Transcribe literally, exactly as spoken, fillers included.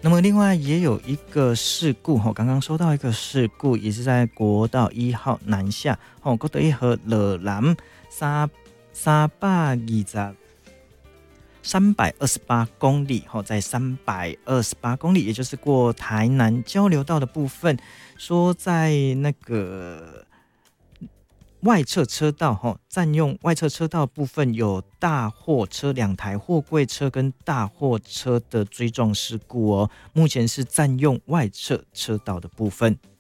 那么另外也有一个事故，刚刚收到一个事故，也是在国道一号南下，国道一号落南三三百二十三百二十八公里，在三百二十八公里，也就是过台南交流道的部分，说在那个外侧车道，占用外侧车道部分有大货车两台货柜车跟大货车的追撞事故哦，目前是占用外侧车道的部分。